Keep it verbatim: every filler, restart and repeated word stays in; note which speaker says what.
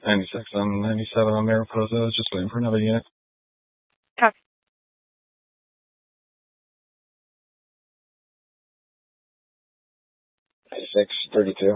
Speaker 1: ninety-six on ninety-seven on Mariposa. Just waiting for another unit.
Speaker 2: Copy.
Speaker 1: ninety-six, thirty-two.